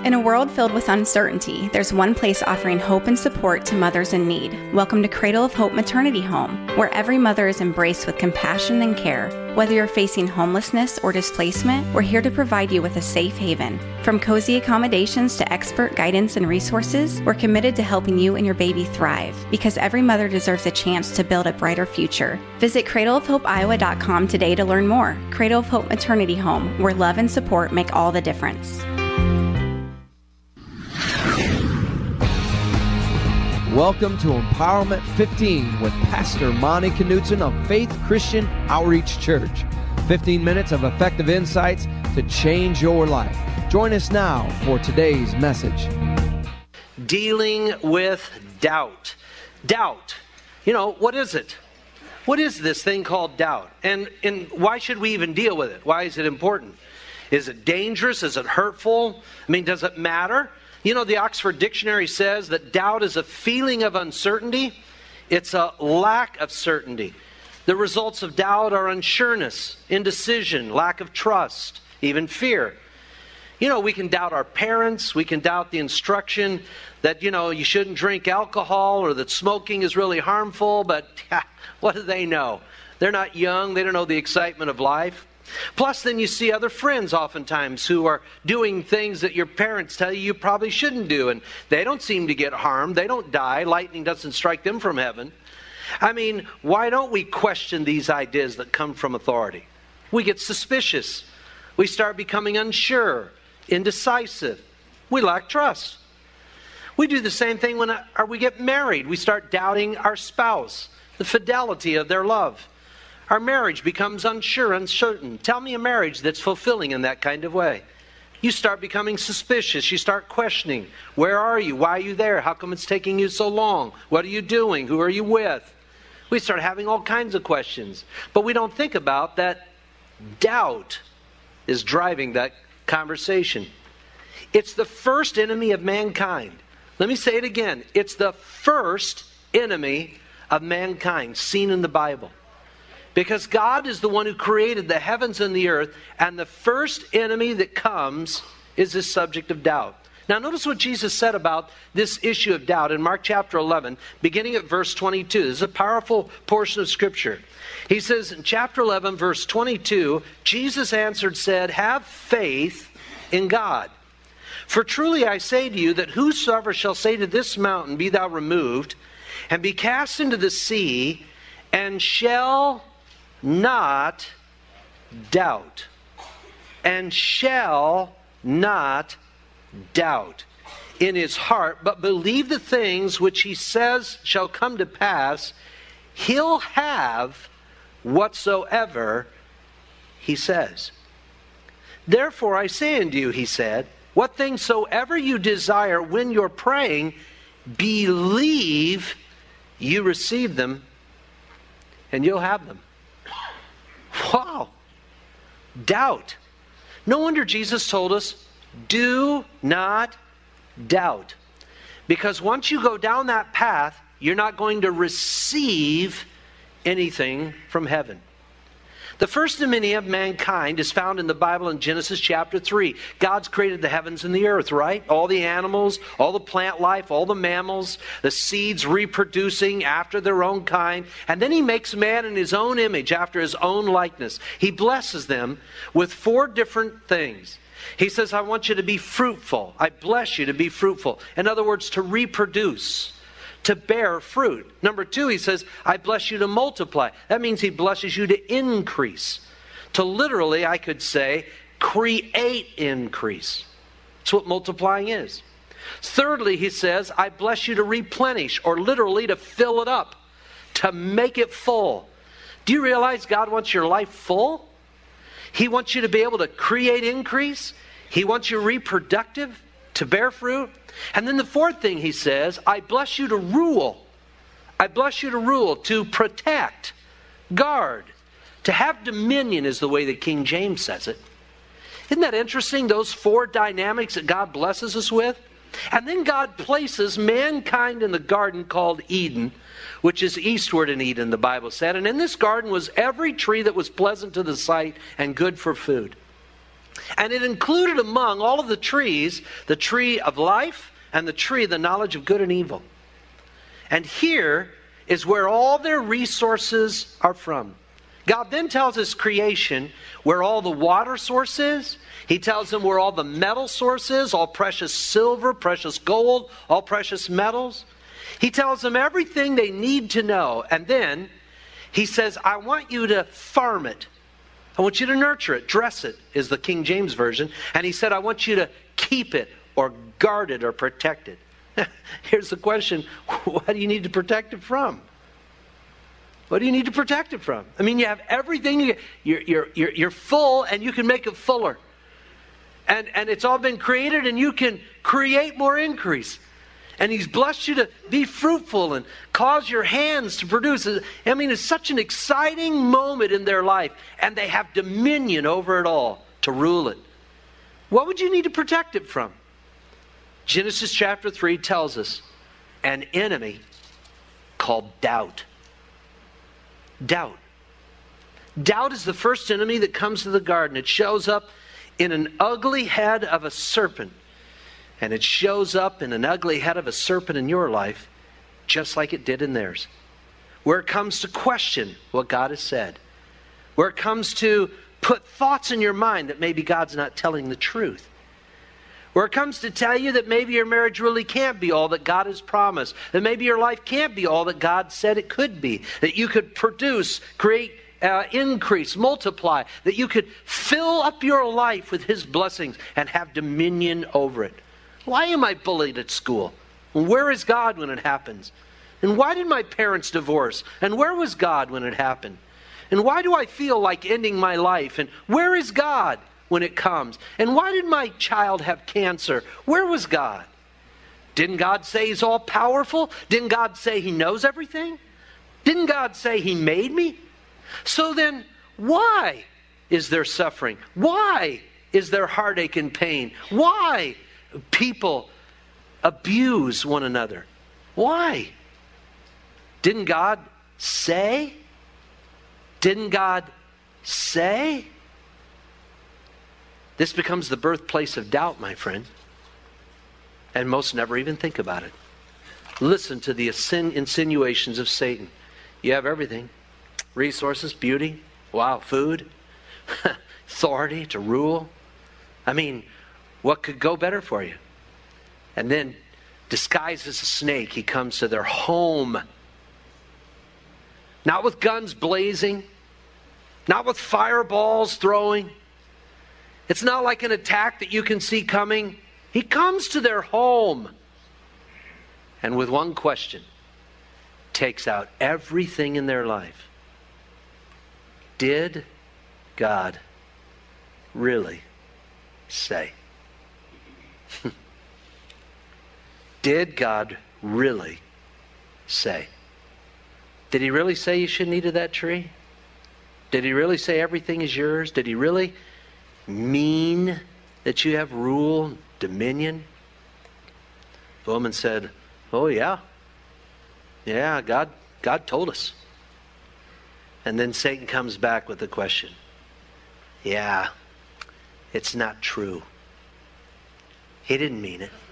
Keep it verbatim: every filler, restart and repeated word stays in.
In a world filled with uncertainty, there's one place offering hope and support to mothers in need. Welcome to Cradle of Hope Maternity Home, where every mother is embraced with compassion and care. Whether you're facing homelessness or displacement, we're here to provide you with a safe haven. From cozy accommodations to expert guidance and resources, we're committed to helping you and your baby thrive, because every mother deserves a chance to build a brighter future. Visit cradle of hope iowa dot com today to learn more. Cradle of Hope Maternity Home, where love and support make all the difference. Welcome to Empowerment fifteen with Pastor Monty Knutson of Faith Christian Outreach Church. fifteen minutes of effective insights to change your life. Join us now for today's message. Dealing with doubt. Doubt. You know, what is it? What is this thing called doubt? And, and why should we even deal with it? Why is it important? Is it dangerous? Is it hurtful? I mean, does it matter? You know, the Oxford Dictionary says that doubt is a feeling of uncertainty. It's a lack of certainty. The results of doubt are unsureness, indecision, lack of trust, even fear. You know, we can doubt our parents. We can doubt the instruction that, you know, you shouldn't drink alcohol or that smoking is really harmful. But yeah, what do they know? They're not young. They don't know the excitement of life. Plus, then you see other friends oftentimes who are doing things that your parents tell you you probably shouldn't do, and they don't seem to get harmed. They don't die. Lightning doesn't strike them from heaven. I mean, why don't we question these ideas that come from authority? We get suspicious. We start becoming unsure, indecisive. We lack trust. We do the same thing when we get married. We start doubting our spouse, the fidelity of their love. Our marriage becomes unsure, uncertain. Tell me a marriage that's fulfilling in that kind of way. You start becoming suspicious. You start questioning. Where are you? Why are you there? How come it's taking you so long? What are you doing? Who are you with? We start having all kinds of questions. But we don't think about that doubt is driving that conversation. It's the first enemy of mankind. Let me say it again. It's the first enemy of mankind seen in the Bible. Because God is the one who created the heavens and the earth, and the first enemy that comes is this subject of doubt. Now notice what Jesus said about this issue of doubt in Mark chapter eleven, beginning at verse twenty-two. This is a powerful portion of Scripture. He says in chapter eleven, verse twenty-two, Jesus answered, said, "Have faith in God. For truly I say to you that whosoever shall say to this mountain, be thou removed, and be cast into the sea, and shall not doubt, and shall not doubt in his heart, but believe the things which he says shall come to pass, he'll have whatsoever he says. Therefore I say unto you," he said, "what things soever you desire when you're praying, believe you receive them, and you'll have them." Wow. Doubt. No wonder Jesus told us, do not doubt. Because once you go down that path, you're not going to receive anything from heaven. The first enemy of mankind is found in the Bible in Genesis chapter three. God's created the heavens and the earth, right? All the animals, all the plant life, all the mammals, the seeds reproducing after their own kind. And then he makes man in his own image, after his own likeness. He blesses them with four different things. He says, I want you to be fruitful. I bless you to be fruitful. In other words, to reproduce, to bear fruit. Number two, he says, I bless you to multiply. That means he blesses you to increase. To literally, I could say, create increase. That's what multiplying is. Thirdly, he says, I bless you to replenish, or literally to fill it up, to make it full. Do you realize God wants your life full? He wants you to be able to create increase. He wants you reproductive, to bear fruit. And then the fourth thing he says, I bless you to rule. I bless you to rule, to protect, guard, to have dominion is the way that King James says it. Isn't that interesting, those four dynamics that God blesses us with? And then God places mankind in the garden called Eden, which is eastward in Eden, the Bible said. And in this garden was every tree that was pleasant to the sight and good for food. And it included among all of the trees, the tree of life and the tree of the knowledge of good and evil. And here is where all their resources are from. God then tells His creation where all the water source is. He tells them where all the metal source is, all precious silver, precious gold, all precious metals. He tells them everything they need to know. And then He says, I want you to farm it. I want you to nurture it. Dress it is the King James Version. And He said, I want you to keep it or guard it or protect it. Here's the question. What do you need to protect it from? What do you need to protect it from? I mean, you have everything. You're, you're, you're, you're full and you can make it fuller. And, and it's all been created and you can create more increase. And He's blessed you to be fruitful and cause your hands to produce. I mean, it's such an exciting moment in their life. And they have dominion over it all to rule it. What would you need to protect it from? Genesis chapter three tells us an enemy called doubt. Doubt. Doubt is the first enemy that comes to the garden. It shows up in an ugly head of a serpent. And it shows up in an ugly head of a serpent in your life, just like it did in theirs. Where it comes to question what God has said. Where it comes to put thoughts in your mind that maybe God's not telling the truth. Where it comes to tell you that maybe your marriage really can't be all that God has promised. That maybe your life can't be all that God said it could be. That you could produce, create, uh, increase, multiply. That you could fill up your life with His blessings and have dominion over it. Why am I bullied at school? And where is God when it happens? And why did my parents divorce? And where was God when it happened? And why do I feel like ending my life? And where is God when it comes? And why did my child have cancer? Where was God? Didn't God say He's all powerful? Didn't God say He knows everything? Didn't God say He made me? So then, why is there suffering? Why is there heartache and pain? Why people abuse one another? Why? Didn't God say? Didn't God say? This becomes the birthplace of doubt, my friend. And most never even think about it. Listen to the insinuations of Satan. You have everything. Resources, beauty, wow, food, authority to rule. I mean, what could go better for you? And then, disguised as a snake, he comes to their home. Not with guns blazing. Not with fireballs throwing. It's not like an attack that you can see coming. He comes to their home. And with one question, takes out everything in their life. Did God really say? Did God really say? Did He really say you shouldn't eat of that tree? Did He really say everything is yours? Did He really mean that you have rule, dominion? The woman said, oh yeah. Yeah, God, God told us. And then Satan comes back with the question. Yeah, it's not true. He didn't mean it.